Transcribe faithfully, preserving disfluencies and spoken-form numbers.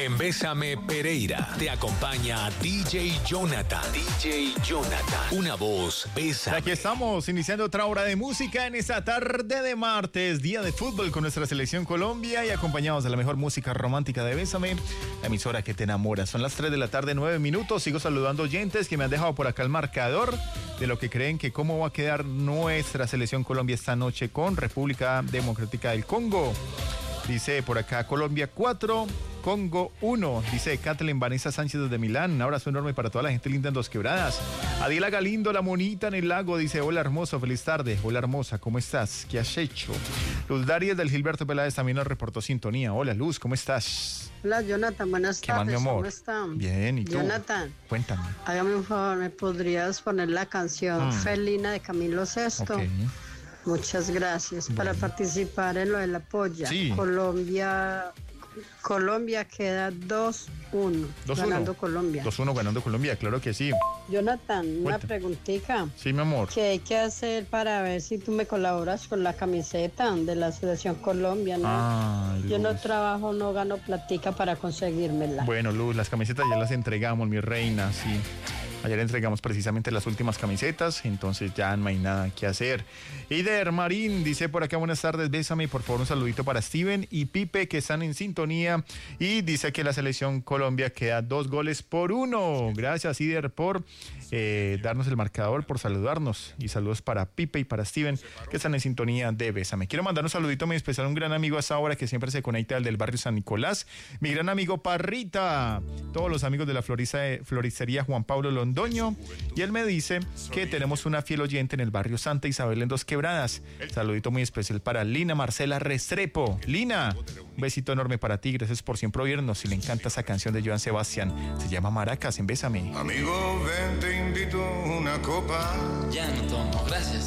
En Bésame Pereira te acompaña D J Jonathan. D J Jonathan. Una voz, Bésame. Aquí estamos, iniciando otra hora de música en esta tarde de martes, día de fútbol con nuestra selección Colombia y acompañados de la mejor música romántica de Bésame, la emisora que te enamora. Son las tres de la tarde, nueve minutos. Sigo saludando oyentes que me han dejado por acá el marcador de lo que creen que cómo va a quedar nuestra selección Colombia esta noche con República Democrática del Congo. Dice por acá Colombia cuatro, Congo uno. Dice Kathleen Vanessa Sánchez desde Milán. Un abrazo enorme para toda la gente linda en Dos Quebradas. Adiela Galindo, la monita en el lago, dice: hola hermoso, feliz tarde. Hola hermosa, ¿cómo estás? ¿Qué has hecho? Luz Dariel del Gilberto Peláez también nos reportó sintonía. Hola Luz, ¿cómo estás? Hola Jonathan, buenas ¿Qué más, mi tardes, amor? ¿cómo están? Bien, ¿y tú? Jonathan, cuéntame. Hágame un favor, ¿me podrías poner la canción Mm. Felina de Camilo Sesto? Ok. Muchas gracias. Para Bueno. participar en lo de la polla. Sí. Colombia, Colombia queda dos uno, dos ganando uno. Colombia. dos uno ganando Colombia, claro que sí. Jonathan, una Cuenta. preguntita. Sí, mi amor. ¿Qué hay que hacer para ver si tú me colaboras con la camiseta de la selección Colombia, no? Ay, Yo no Luz. trabajo, no gano platica para conseguírmela. Bueno, Luz, las camisetas ya las entregamos, mi reina, sí. Ayer entregamos precisamente las últimas camisetas, entonces ya no hay nada que hacer. Ider Marín dice por acá: buenas tardes, Bésame, por favor un saludito para Steven y Pipe que están en sintonía, y dice que la selección Colombia queda dos goles por uno. Gracias, Ider, por eh, darnos el marcador, por saludarnos, y saludos para Pipe y para Steven que están en sintonía de Bésame. Quiero mandar un saludito muy especial a un gran amigo a esa hora que siempre se conecta, al del barrio San Nicolás, mi gran amigo Parrita, todos los amigos de la florista, floristería Juan Pablo Londoño, y él me dice que tenemos una fiel oyente en el barrio Santa Isabel en Dos Quebradas. Saludito muy especial para Lina Marcela Restrepo. Lina, un besito enorme para ti, gracias por siempre oírnos, y le encanta esa canción de Joan Sebastián, se llama Maracas, en Bésame. Amigo, ven, te invito una copa. Ya no tomo, gracias.